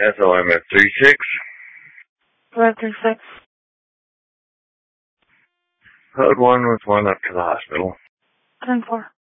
SLM at 36. 536. Code 1 with 1 up to the hospital. 10-4.